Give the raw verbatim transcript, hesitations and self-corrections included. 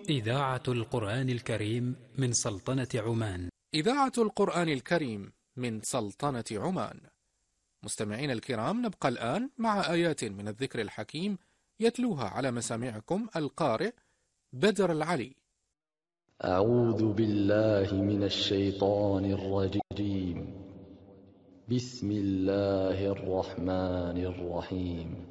إذاعة القرآن الكريم من سلطنة عمان. إذاعة القرآن الكريم من سلطنة عمان. مستمعين الكرام، نبقى الآن مع آيات من الذكر الحكيم يتلوها على مسامعكم القارئ بدر العلي. أعوذ بالله من الشيطان الرجيم. بسم الله الرحمن الرحيم.